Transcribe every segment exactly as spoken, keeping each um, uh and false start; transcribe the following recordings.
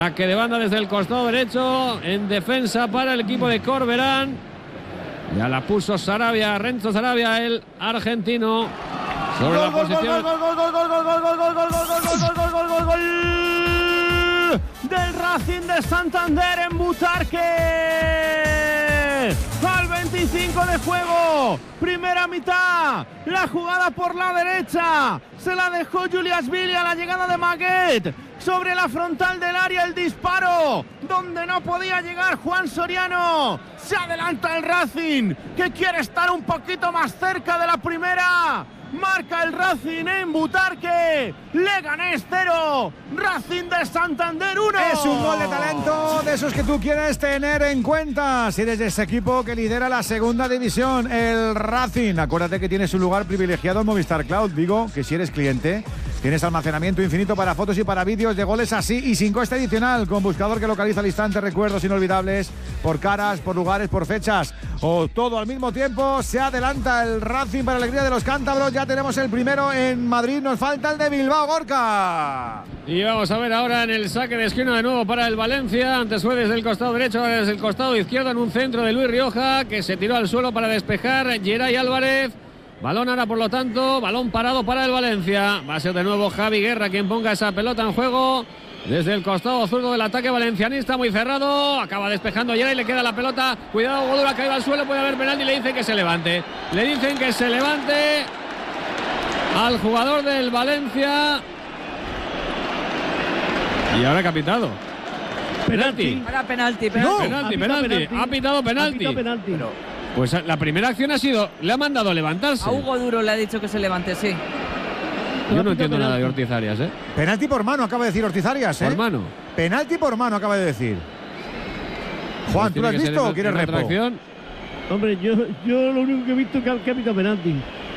Saque de banda desde el costado derecho, en defensa para el equipo de Corberán. Ya la puso Sarabia, Renzo Sarabia, el argentino. Sobre la posición. Gol, gol, gol, gol, gol, gol, gol, gol, gol, gol, gol, gol, gol, gol, gol, gol del Racing de Santander en Butarque. Al veinticinco de juego, primera mitad, la jugada por la derecha, se la dejó Julias Billy a la llegada de Maguet. Sobre la frontal del área el disparo, donde no podía llegar Juan Soriano. Se adelanta el Racing, que quiere estar un poquito más cerca de la primera. Marca el Racing en Butarque. Leganés cero, Racing de Santander uno. Es un gol de talento, de esos que tú quieres tener en cuenta si eres de ese equipo que lidera la segunda división, el Racing. Acuérdate que tienes un lugar privilegiado en Movistar Cloud. Digo que si eres cliente tienes almacenamiento infinito para fotos y para vídeos de goles así y sin coste adicional, con buscador que localiza al instante recuerdos inolvidables por caras, por lugares, por fechas o todo al mismo tiempo. Se adelanta el Racing para alegría de los cántabros. Ya tenemos el primero en Madrid, nos falta el de Bilbao, Gorka. Y vamos a ver ahora en el saque de esquina de nuevo para el Valencia. Antes fue desde el costado derecho, ahora desde el costado izquierdo en un centro de Luis Rioja, que se tiró al suelo para despejar Geray Álvarez. Balón ahora, por lo tanto, balón parado para el Valencia. Va a ser de nuevo Javi Guerra quien ponga esa pelota en juego. Desde el costado zurdo del ataque valencianista, muy cerrado. Acaba despejando Geray, le queda la pelota. Cuidado, Godura ha caído al suelo, puede haber penalti. Le dicen que se levante. Le dicen que se levante al jugador del Valencia. Y ahora que ha pitado. Penalti. Ahora penalti, penalti. No, penalti, penalti. penalti. Ha pitado penalti. Ha pitado penalti. Pero, pues la primera acción ha sido, le ha mandado a levantarse. A Hugo Duro le ha dicho que se levante, sí. Yo no entiendo nada de Ortiz Arias, ¿eh? Penalti por mano, acaba de decir Ortiz Arias, ¿eh? Por mano. Penalti por mano, acaba de decir. Juan, ¿tú lo has visto o quieres repo? Hombre, yo, yo lo único que he visto es que ha pitado penalti.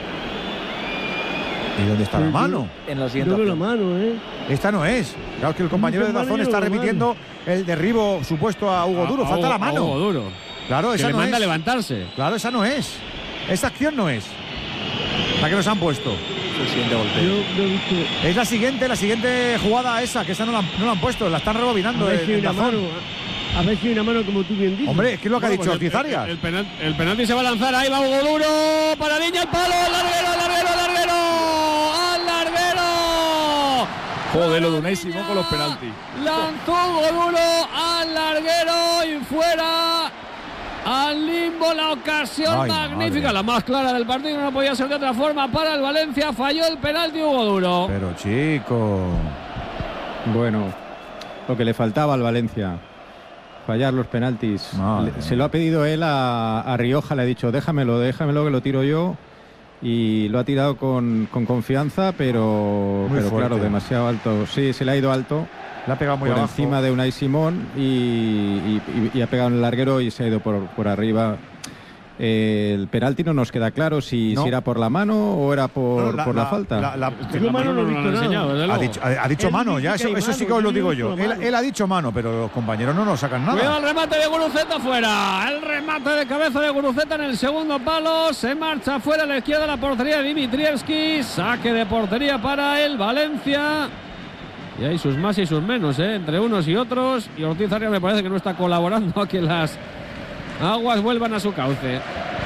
¿Y dónde está la mano? En la siguiente. Yo veo la mano, ¿eh? Esta no es. Claro, es que el compañero de Dazón está repitiendo el derribo supuesto a Hugo Duro. Falta la mano. Hugo Duro. Claro, esa que no le manda es. a levantarse. Claro, esa no es. Esa acción no es. La que nos han puesto. El siguiente golpe. Yo, yo he visto... Es la siguiente, la siguiente jugada esa, que esa no la, no la han puesto, la están rebobinando. A ver el, si hay una Dazón. mano, a ver si hay una mano como tú bien dices. Hombre, ¿qué es lo que bueno, ha dicho pues Ortiz Arias? El, el, penalti, el penalti se va a lanzar, ahí va Hugo Duro. Para Viña, el palo, al larguero, al larguero, al larguero. ¡Al larguero! Joder, lo de Unai Simón con los penaltis. Lanzó Hugo Duro al larguero y fuera. Al limbo, la ocasión Ay, magnífica, madre. la más clara del partido, no podía ser de otra forma para el Valencia. Falló el penalti Hugo Duro. Pero chico. Bueno, lo que le faltaba al Valencia, fallar los penaltis. Madre. Se lo ha pedido él a, a Rioja, le ha dicho déjamelo, déjamelo que lo tiro yo. Y lo ha tirado con, con confianza, pero, Muy pero fuerte. claro, demasiado alto. Sí, se le ha ido alto. Le ha pegado muy por abajo. encima de Unai Simón y, y, y ha pegado en el larguero y se ha ido por, por arriba. Eh, el penalti no nos queda claro si, No. si era por la mano o era por, No, la, por la, la falta. La, la, Yo mano no he visto lo han nada. enseñado, desde ha luego. dicho, ha, ha dicho Él mano, dice ya que eso, hay eso sí mano, que os lo yo digo no he yo. visto Él, la mano. él ha dicho mano, pero los compañeros no nos sacan Cuidado nada. el remate de Guruceta fuera. El remate de cabeza de Guruceta en el segundo palo. Se marcha fuera a la izquierda la portería de Dimitrievski. Saque de portería para el Valencia. Y hay sus más y sus menos, ¿eh? Entre unos y otros. Y Ortiz Arias me parece que no está colaborando a que las aguas vuelvan a su cauce.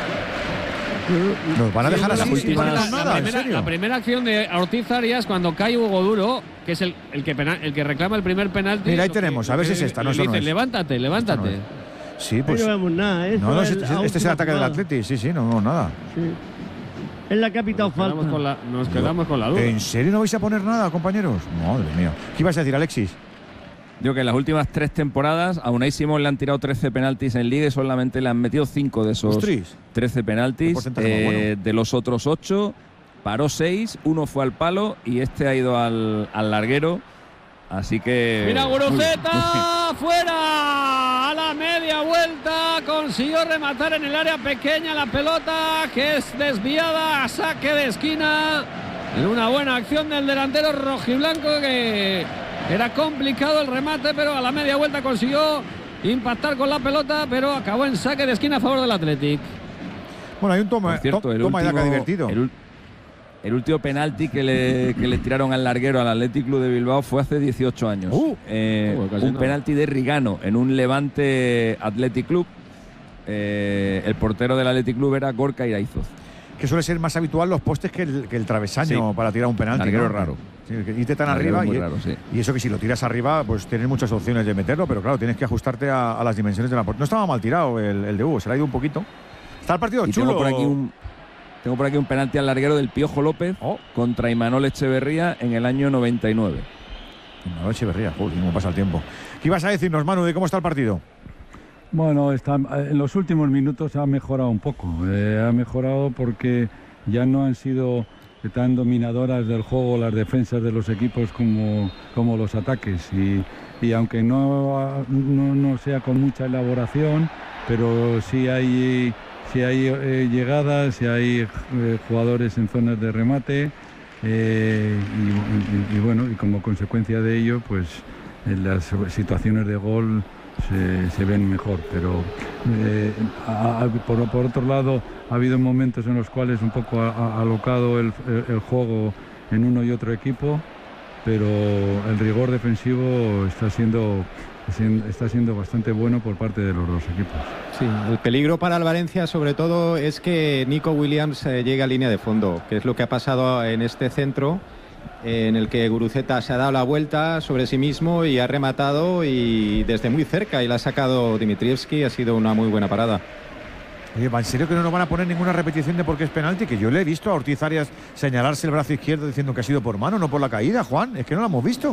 Nos van a dejar Sí, así las sin últimas- hacer La, nada, en primera, serio. la primera acción de Ortiz Arias cuando cae Hugo Duro, que es el, el, que, pena, el que reclama el primer penalti. Mira, ahí lo que- tenemos, a lo ver que si es esta, no, le eso no dice, es. levántate, levántate. Esta Sí, Ahí pues. no vemos nada, ¿eh? No, no, Eso este, es la este es el última ataque del jugada. Atleti, sí, sí, no vemos nada. Sí. Es la que ha pitado Nos quedamos falta. con la, nos quedamos con la duda. ¿En serio no vais a poner nada, compañeros? Madre mía. ¿Qué ibas a decir, Alexis? Digo que en las últimas tres temporadas a Unai Simón le han tirado trece penaltis en Liga y solamente le han metido cinco de esos Ostras. trece Un penaltis. porcentaje más Eh, bueno. De los otros ocho, paró seis, uno fue al palo y este ha ido al, al larguero. Así que. Mira, muy- Guruceta, fuera, a la media vuelta, consiguió rematar en el área pequeña la pelota, que es desviada a saque de esquina, en una buena acción del delantero rojiblanco, que era complicado el remate, pero a la media vuelta consiguió impactar con la pelota, pero acabó en saque de esquina a favor del Athletic. Bueno, hay un toma, Por cierto, to- el toma y daca último- divertido. el ul- El último penalti que le, que le tiraron al larguero al Athletic Club de Bilbao fue hace dieciocho años. Uh, eh, uh, un nada. penalti de Rigano en un Levante Athletic Club. Eh, el portero del Athletic Club era Gorka Iraizoz. Que suele ser más habitual los postes que el, que el travesaño Sí. para tirar un penalti. Larguero ¿no? es raro. Sí, que irte tan Larguero arriba es muy y, raro, sí. y eso que si lo tiras arriba, pues tienes muchas opciones de meterlo, pero claro, tienes que ajustarte a, a las dimensiones de la portería. No estaba mal tirado el, el de Hugo, se le ha ido un poquito. Está el partido Y chulo. tengo por aquí un tengo por aquí un penalti al larguero del Piojo López Oh. contra Imanol Echeverría en el año noventa y nueve. Una noche berría, joder, cómo pasa el tiempo. ¿Qué ibas a decirnos, Manu, de cómo está el partido? Bueno, está, en los últimos minutos ha mejorado un poco. Eh, ha mejorado porque ya no han sido tan dominadoras del juego las defensas de los equipos como, como los ataques. Y, y aunque no, no, no sea con mucha elaboración, pero sí hay, sí hay eh, llegadas, sí hay eh, jugadores en zonas de remate. Eh, y, y, y bueno, y como consecuencia de ello, pues en las situaciones de gol se, se ven mejor, pero eh, a, a, por, por otro lado ha habido momentos en los cuales un poco ha, ha alocado el, el, el juego en uno y otro equipo, pero el rigor defensivo está siendo, está siendo bastante bueno por parte de los dos equipos. Sí, el peligro para el Valencia sobre todo es que Nico Williams eh, llegue a línea de fondo, que es lo que ha pasado en este centro, en el que Guruceta se ha dado la vuelta sobre sí mismo y ha rematado y desde muy cerca y la ha sacado Dimitrievski. Ha sido una muy buena parada. Oye, ¿en serio que no nos van a poner ninguna repetición de por qué es penalti? Que yo le he visto a Ortiz Arias señalarse el brazo izquierdo diciendo que ha sido por mano, no por la caída, Juan. Es que no lo hemos visto.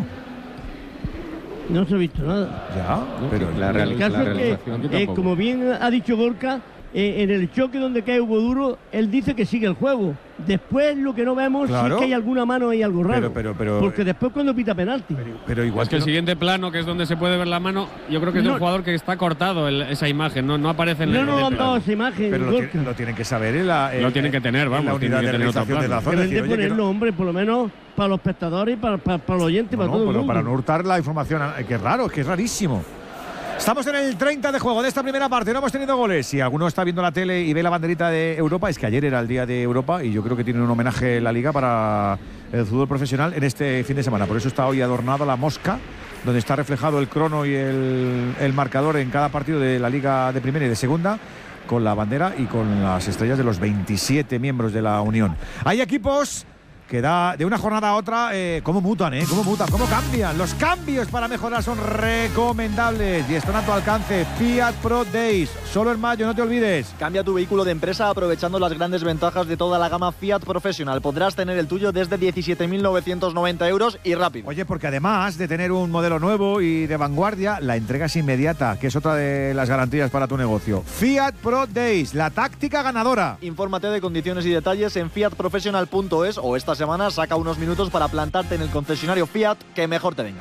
No se ha visto nada. Ya, pero La, real, El caso la es que, realización eh, como bien ha dicho Gorka, eh, en el choque donde cae Hugo Duro, él dice que sigue el juego. Después lo que no vemos Claro. sí es que hay alguna mano y algo raro. Pero, pero, pero, porque después cuando pita penalti. pero igual Es que el no- siguiente plano, que es donde se puede ver la mano, yo creo que es de No. un jugador que está cortado el- esa imagen, no, no aparece en No el, nos en el han dado plano. esa imagen, pero lo, Gorka. tiene- lo tienen que saber en la, en- Lo tienen que tener, en vamos, la tienen unidad que de tener otro realización de la plano. zona. Deben Decir, de oye, que ponerlo, no- hombre, por lo menos para los espectadores y para, para, para los oyentes, para no, todo el pero mundo. para no hurtar la información, eh, que es raro, es que es rarísimo. Estamos en el treinta de juego de esta primera parte, no hemos tenido goles. Si alguno está viendo la tele y ve la banderita de Europa, es que ayer era el día de Europa y yo creo que tiene un homenaje en la Liga para el fútbol profesional en este fin de semana. Por eso está hoy adornada la mosca, donde está reflejado el crono y el, el marcador en cada partido de la Liga de Primera y de Segunda, con la bandera y con las estrellas de los veintisiete miembros de la Unión. Hay equipos que da de una jornada a otra, eh, cómo mutan, eh, cómo mutan, cómo cambian. Los cambios para mejorar son recomendables y están a tu alcance. Fiat Pro Days, solo en mayo, no te olvides. Cambia tu vehículo de empresa aprovechando las grandes ventajas de toda la gama Fiat Professional. Podrás tener el tuyo desde diecisiete mil novecientos noventa euros y rápido. Oye, porque además de tener un modelo nuevo y de vanguardia, la entrega es inmediata, que es otra de las garantías para tu negocio. Fiat Pro Days, la táctica ganadora. Infórmate de condiciones y detalles en fiat professional punto es o esta semana saca unos minutos para plantarte en el concesionario Fiat que mejor te venga.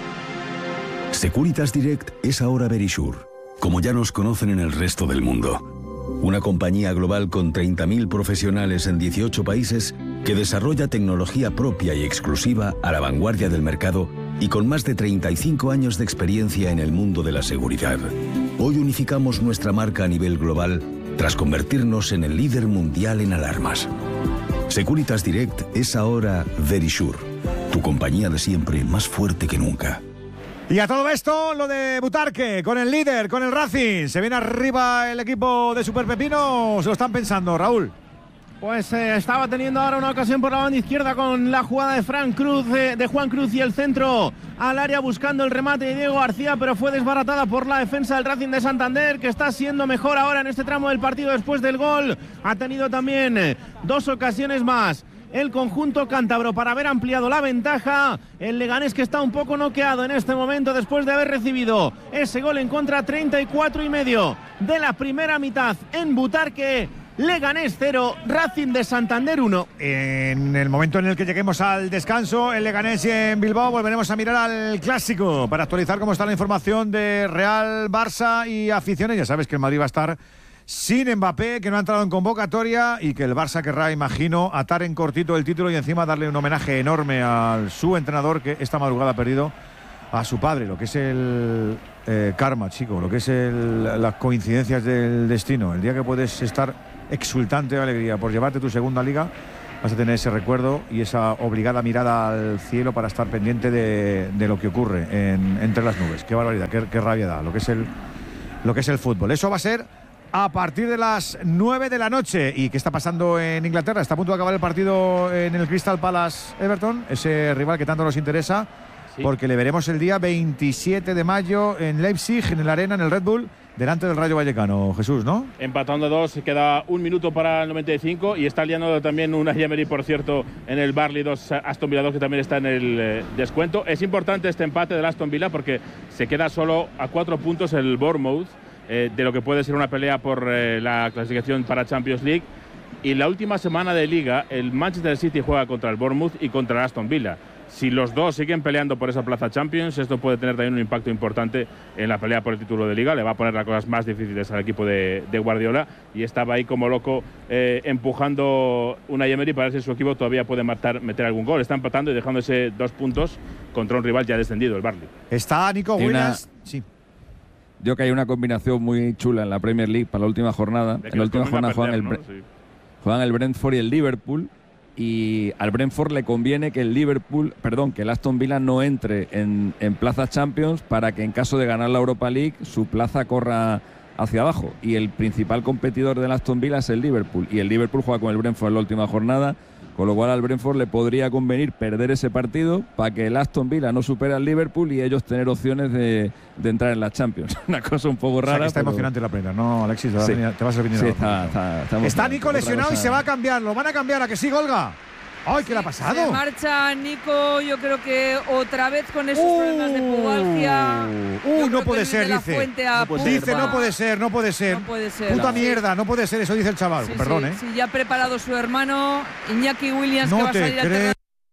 Securitas Direct es ahora Verisure, como ya nos conocen en el resto del mundo. Una compañía global con treinta mil profesionales en dieciocho países que desarrolla tecnología propia y exclusiva a la vanguardia del mercado y con más de treinta y cinco años de experiencia en el mundo de la seguridad. Hoy unificamos nuestra marca a nivel global tras convertirnos en el líder mundial en alarmas. Securitas Direct es ahora Verisure, tu compañía de siempre más fuerte que nunca. Y a todo esto, lo de Butarque, con el líder, con el Racing. ¿Se viene arriba el equipo de Super Pepino? ¿Se lo están pensando, Raúl? Pues eh, estaba teniendo ahora una ocasión por la banda izquierda con la jugada de Fran Cruz, eh, de Juan Cruz y el centro al área buscando el remate de Diego García, pero fue desbaratada por la defensa del Racing de Santander, que está siendo mejor ahora en este tramo del partido después del gol. Ha tenido también eh, dos ocasiones más el conjunto cántabro para haber ampliado la ventaja. El Leganés, que está un poco noqueado en este momento después de haber recibido ese gol en contra, treinta y cuatro y medio de la primera mitad en Butarque. Leganés cero, Racing de Santander uno. En el momento en el que lleguemos al descanso, en Leganés y en Bilbao, volveremos a mirar al clásico para actualizar cómo está la información de Real, Barça y aficiones. Ya sabes que el Madrid va a estar sin Mbappé, que no ha entrado en convocatoria, y que el Barça querrá, imagino, atar en cortito el título y encima darle un homenaje enorme a su entrenador, que esta madrugada ha perdido a su padre, lo que es el eh, karma, chico, lo que es el, las coincidencias del destino. El día que puedes estar exultante de alegría por llevarte tu segunda liga, vas a tener ese recuerdo y esa obligada mirada al cielo para estar pendiente de, de lo que ocurre en, entre las nubes. Qué barbaridad, qué, qué rabia da lo que es el, lo que es el fútbol. Eso va a ser a partir de las nueve de la noche. ¿Y qué está pasando en Inglaterra? Está a punto de acabar el partido en el Crystal Palace Everton, ese rival que tanto nos interesa, sí, porque le veremos el día veintisiete de mayo en Leipzig, en el Arena, en el Red Bull, delante del Rayo Vallecano. Jesús, ¿no? Empatando dos, queda un minuto para el noventa y cinco y está liando también una Emery, por cierto, en el Burnley dos, Aston Villa dos, que también está en el eh, descuento. Es importante este empate del Aston Villa porque se queda solo a cuatro puntos el Bournemouth eh, de lo que puede ser una pelea por eh, la clasificación para Champions League. Y la última semana de Liga, el Manchester City juega contra el Bournemouth y contra el Aston Villa. Si los dos siguen peleando por esa plaza Champions, esto puede tener también un impacto importante en la pelea por el título de Liga. Le va a poner las cosas más difíciles al equipo de, de Guardiola, y estaba ahí como loco eh, empujando una Emery para ver si su equipo todavía puede matar, meter algún gol. Está empatando y dejándose dos puntos contra un rival ya descendido, el Burnley. Está Nico Williams. Una... Sí. Yo creo que hay una combinación muy chula en la Premier League para la última jornada. En la última jornada juegan, perder, el, ¿no? sí. juegan el Brentford y el Liverpool. Y al Brentford le conviene que el Liverpool, perdón, que el Aston Villa no entre en, en plaza Champions, para que en caso de ganar la Europa League su plaza corra hacia abajo. Y el principal competidor del Aston Villa es el Liverpool, y el Liverpool juega con el Brentford en la última jornada, con lo cual al Brentford le podría convenir perder ese partido para que el Aston Villa no supere al Liverpool y ellos tener opciones de, de entrar en la Champions. Una cosa un poco rara. O sea, que está pero... emocionante la Premier, ¿no, Alexis? Sí. Te vas a venir sí, a está, está, está, está Nico lesionado y se va a cambiar. Lo van a cambiar, ¿a que sí, Olga? ¡Ay, qué le ha pasado! Se marcha Nico, yo creo que otra vez con esos uh, problemas de pubalgia. Uh, no puede ser, dice. No puede dice, ser, no puede ser, no puede ser. No puede ser. Puta sí. mierda, no puede ser, eso dice el chaval. Sí, Perdón, sí, ¿eh? Sí, ya ha preparado su hermano Iñaki Williams, no que va a salir creo.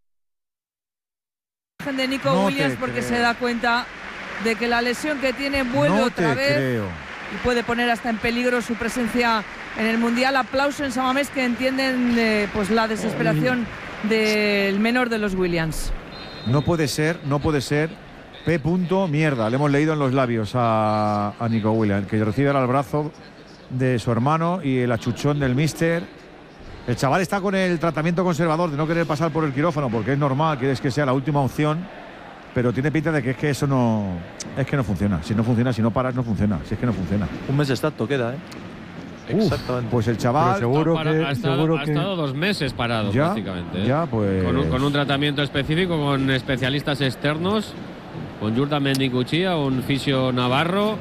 a de Nico no Williams porque creo. se da cuenta de que la lesión que tiene vuelve no otra te vez creo. y puede poner hasta en peligro su presencia en el Mundial. Aplauso en San Mamés, que entienden eh, pues la desesperación del menor de los Williams. No puede ser, no puede ser. P. mierda, le hemos leído en los labios a, a Nico Williams, que recibe ahora el brazo de su hermano y el achuchón del míster. El chaval está con el tratamiento conservador de no querer pasar por el quirófano, porque es normal, quieres que sea la última opción, pero tiene pinta de que es que eso no es que no funciona. Si no funciona, si no paras, no funciona. Si es que no funciona. Un mes exacto queda, ¿eh? Uf, exactamente. Pues el chaval seguro para, que, ha, estado, seguro ha que... estado dos meses parado ya, prácticamente. ¿eh? Ya, pues... con, un, con un tratamiento específico, con especialistas externos, con Jurta Mendicuchía, un fisio navarro.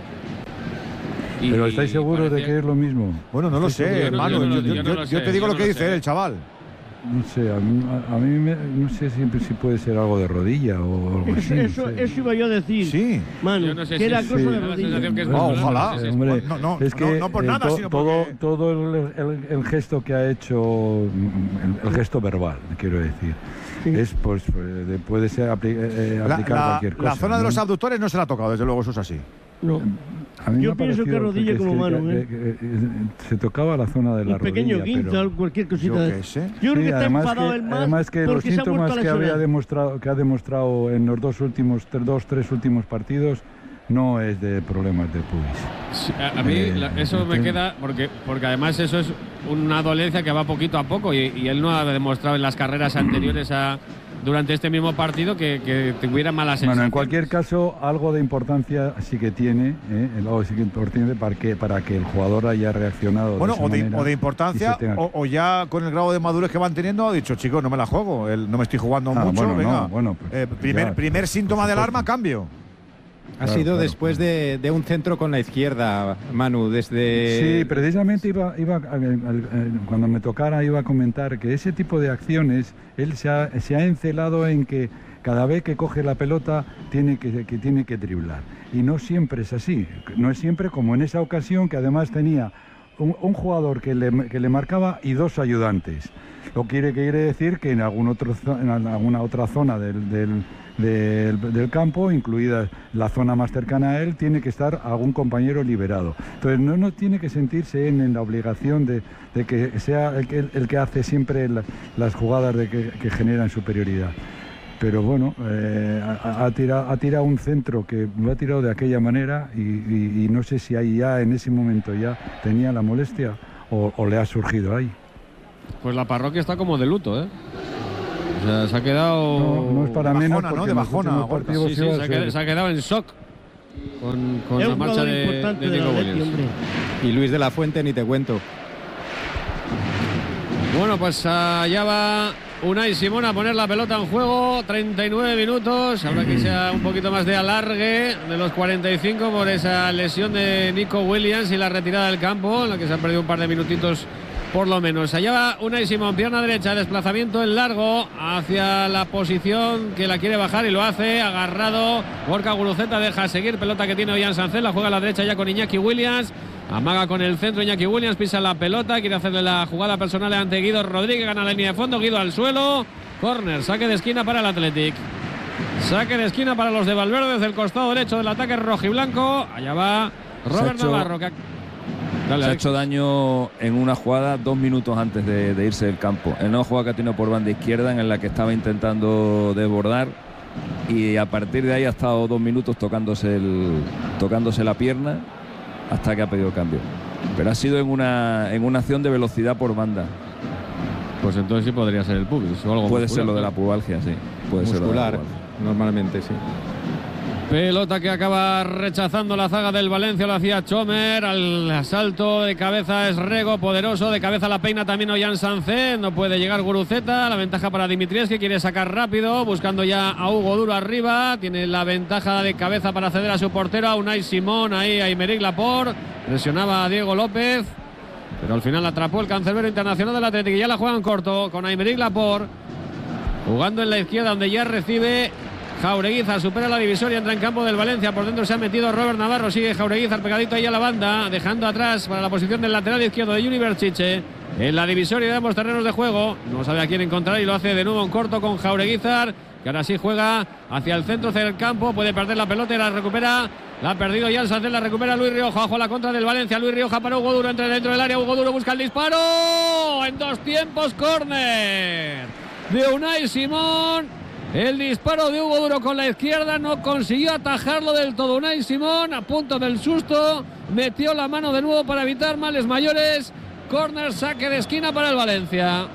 Y, Pero estáis seguros parecía... de que es lo mismo. Bueno, no lo sé, hermano. Yo, yo, yo, yo, yo, yo te digo lo que dice el chaval. No sé, a mí, a, a mí me, no sé siempre si puede ser algo de rodilla o algo así. Eso, no sé. eso iba yo a decir. Sí. Manu, no sé que si era sí, cosa sí, de rodilla. Que es no, ojalá. No sé si es, Hombre, no, no, es que no, no por nada, eh, to, sino todo, porque... todo el, el, el gesto que ha hecho, el, el gesto verbal, quiero decir, sí. es pues de, puede ser apli, eh, aplicar la, la, cualquier cosa. La zona ¿no? de los abductores no se la ha tocado, desde luego, eso es así. No. A mí yo pienso que rodilla como mano, ¿eh? Que, que, que, se tocaba la zona de la un pequeño rodilla. guincho, pero... cualquier cosita. Yo, de... qué sé. yo creo sí, que está enfadado que, el más. Además que los síntomas que había demostrado, que ha demostrado en los dos últimos, dos, tres últimos partidos, no es de problemas de pubis. Sí, a, a mí eh, la, eso me queda porque porque además eso es una dolencia que va poquito a poco y, y él no ha demostrado en las carreras anteriores a durante este mismo partido que, que tuviera malas sensaciones. Bueno, en cualquier caso, algo de importancia sí que tiene, ¿eh? algo sí que importante para que, para que el jugador haya reaccionado. Bueno, de o, de, o de importancia, tenga... o, o ya con el grado de madurez que van teniendo, ha dicho, chicos, no me la juego, el, no me estoy jugando ah, mucho, bueno, venga. No, bueno, pues, eh, primer, ya, primer síntoma de alarma, cambio. Ha claro, sido claro, después claro. De, de un centro con la izquierda, Manu, desde... Sí, precisamente iba, iba al, al, cuando me tocara iba a comentar que ese tipo de acciones, él se ha, se ha encelado en que cada vez que coge la pelota tiene que, que, tiene que driblar. Y no siempre es así, no es siempre como en esa ocasión que además tenía un, un jugador que le, que le marcaba y dos ayudantes. Lo que quiere, quiere decir que en, algún otro, en alguna otra zona del... del Del, del campo, incluida la zona más cercana a él, tiene que estar algún compañero liberado. Entonces no, no tiene que sentirse en, en la obligación de, de que sea el que, el que hace siempre la, las jugadas de que, que generan superioridad. Pero bueno, eh, ha, ha, tirado, ha tirado un centro que lo ha tirado de aquella manera y, y, y no sé si ahí ya en ese momento ya tenía la molestia o, o le ha surgido ahí. Pues la parroquia está como de luto, ¿eh? O sea, se ha quedado... No, no es para menos, bajona, ¿no? porque De en los bajona, últimos Gorka. partidos Sí, sí, iba a se, ha ser- quedado, se ha quedado en shock con, con Es la un marcha jugador de, importante de del Nico Atleti, Williams. hombre. Y Luis de la Fuente, ni te cuento. Bueno, pues allá va Unai Simón a poner la pelota en juego. treinta y nueve minutos. Habrá que sea un poquito más de alargue de los cuarenta y cinco por esa lesión de Nico Williams y la retirada del campo, en la que se han perdido un par de minutitos por lo menos. Allá va Unai Simón, pierna derecha, desplazamiento en largo hacia la posición que la quiere bajar y lo hace. Agarrado Gorka Guruceta, deja seguir. Pelota que tiene Ollán Sánchez, la juega a la derecha ya con Iñaki Williams. Amaga con el centro Iñaki Williams, pisa la pelota, quiere hacerle la jugada personal ante Guido Rodríguez, gana la línea de fondo, Guido al suelo, córner, saque de esquina para el Athletic. Saque de esquina para los de Valverde desde el costado derecho del ataque rojiblanco. Allá va Robert hecho, Navarro. Que ha... Dale, se ha hecho daño en una jugada dos minutos antes de, de irse del campo. En una jugada que ha tenido por banda izquierda en la que estaba intentando desbordar y a partir de ahí ha estado dos minutos tocándose, el, tocándose la pierna hasta que ha pedido cambio. Pero ha sido en una, en una acción de velocidad por banda. Pues entonces sí podría ser el pubis o algo Puede muscular, ser lo de ¿no? la pubalgia, sí. Puede ser lo de la Muscular, pubalgia. normalmente, sí. Pelota que acaba rechazando la zaga del Valencia, lo hacía Chomer, al asalto de cabeza es Rego, poderoso, de cabeza la peina también Ollán Sánchez, no puede llegar Guruceta, la ventaja para Dimitrievski, que quiere sacar rápido, buscando ya a Hugo Duro arriba, tiene la ventaja de cabeza para ceder a su portero, a Unai Simón, ahí a Aymeric Laporte, presionaba a Diego López, pero al final atrapó el cancerbero internacional del Atlético y ya la juegan corto con Aymeric Laporte, jugando en la izquierda donde ya recibe Jaureguizar, supera la divisoria, entra en campo del Valencia, por dentro se ha metido Robert Navarro, sigue Jaureguizar pegadito ahí a la banda, dejando atrás para la posición del lateral izquierdo de Juni Berchiche, en la divisoria de ambos terrenos de juego, no sabe a quién encontrar y lo hace de nuevo en corto con Jaureguizar, que ahora sí juega hacia el centro del campo, puede perder la pelota y la recupera, la ha perdido ya el Sánchez, la recupera Luis Rioja, ojo a la contra del Valencia, Luis Rioja para Hugo Duro, entra dentro del área, Hugo Duro busca el disparo, en dos tiempos, córner de Unai Simón. El disparo de Hugo Duro con la izquierda no consiguió atajarlo del todo. Unai Simón a punto del susto, metió la mano de nuevo para evitar males mayores. Córner, saque de esquina para el Valencia.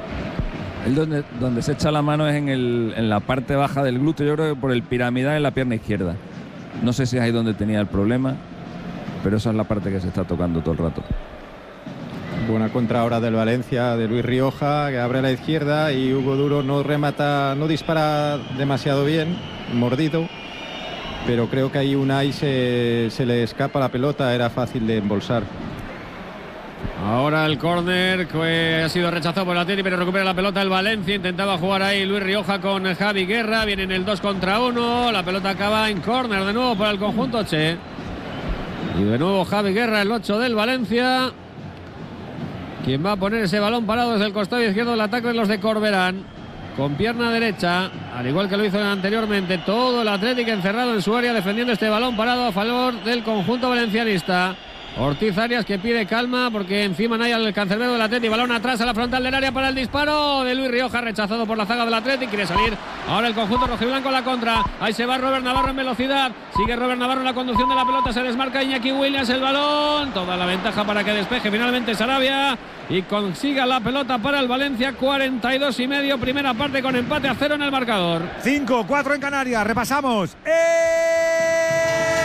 El donde, donde se echa la mano es en, el, en la parte baja del glúteo, yo creo que por el piramidal en la pierna izquierda. No sé si es ahí donde tenía el problema, pero esa es la parte que se está tocando todo el rato. Buena contra ahora del Valencia, de Luis Rioja, que abre a la izquierda y Hugo Duro no remata, no dispara demasiado bien, mordido, pero creo que ahí Unai se, se le escapa la pelota, era fácil de embolsar. Ahora el córner que ha sido rechazado por el Atleti, pero recupera la pelota el Valencia. Intentaba jugar ahí Luis Rioja con Javi Guerra. Viene en el dos contra uno. La pelota acaba en córner de nuevo para el conjunto Che. Y de nuevo Javi Guerra, el ocho del Valencia, quien va a poner ese balón parado desde el costado izquierdo del ataque de los de Corberán. Con pierna derecha, al igual que lo hizo anteriormente, todo el Atlético encerrado en su área defendiendo este balón parado a favor del conjunto valencianista. Ortiz Arias, que pide calma porque encima no hay al cancerbero del Atlético. Balón atrás a la frontal del área para el disparo de Luis Rioja, rechazado por la zaga del Atlético. Quiere salir ahora el conjunto rojiblanco a la contra. Ahí se va Robert Navarro en velocidad. Sigue Robert Navarro en la conducción de la pelota. Se desmarca Iñaki Williams el balón. Toda la ventaja para que despeje finalmente Sarabia y consiga la pelota para el Valencia. cuarenta y dos y medio, primera parte con empate a cero en el marcador. cinco cuatro en Canarias. Repasamos. ¡Eh!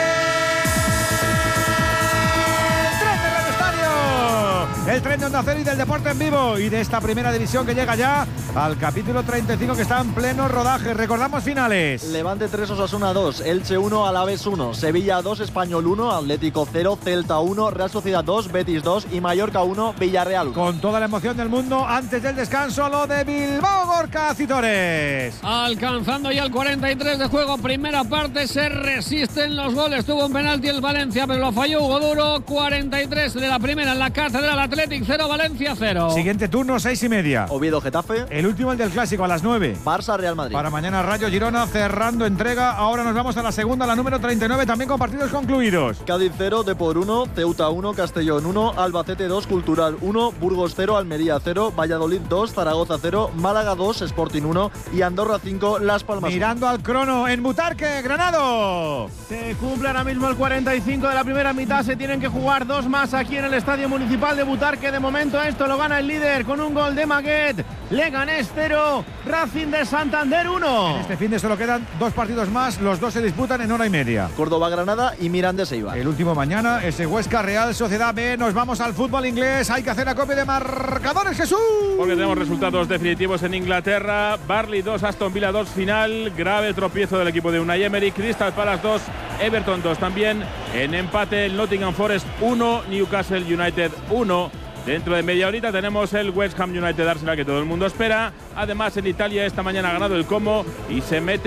El tren de Onda Cero y del deporte en vivo y de esta primera división que llega ya al capítulo treinta y cinco, que está en pleno rodaje. Recordamos finales. Levante tres, Osasuna dos, Elche uno, Alavés uno, Sevilla dos, Español uno, Atlético cero, Celta uno, Real Sociedad dos, Betis dos y Mallorca uno, Villarreal uno. Con toda la emoción del mundo, antes del descanso, lo de Bilbao, Gorka Citores. Alcanzando ya el cuarenta y tres de juego, primera parte, se resisten los goles. Tuvo un penalti el Valencia, pero lo falló Hugo Duro. cuarenta y tres de la primera en la Catedral, Athletic cero, Valencia cero. Siguiente turno, seis y media. Oviedo Getafe. El último, el del Clásico, a las nueve. Barça-Real Madrid. Para mañana Rayo Girona, cerrando entrega. Ahora nos vamos a la segunda, la número treinta y nueve, también con partidos concluidos. Cádiz cero, Depor uno, Ceuta uno, Castellón uno, Albacete dos, Cultural uno, Burgos cero, Almería cero, Valladolid dos, Zaragoza cero, Málaga dos, Sporting uno y Andorra cinco, Las Palmas. Mirando al crono en Butarque, Granado. Se cumple ahora mismo el cuarenta y cinco de la primera mitad. Se tienen que jugar dos más aquí en el Estadio Municipal de Butarque. De momento esto lo gana el líder con un gol de Maguet. Leganés cero, Racing de Santander uno. En este fin de solo quedan dos partidos más. Los dos se disputan en hora y media. Córdoba-Granada y Mirandés Eibar. El último mañana, ese Huesca Real Sociedad B. Nos vamos al fútbol inglés. Hay que hacer acopio de marcadores, Jesús. Porque tenemos resultados definitivos en Inglaterra. Burnley dos, Aston Villa dos, final. Grave tropiezo del equipo de Unai Emery. Crystal Palace dos, Everton dos también. En empate el Nottingham Forest uno, Newcastle United uno. Dentro de media horita tenemos el West Ham United Arsenal que todo el mundo espera. Además en Italia esta mañana ha ganado el Como y se mete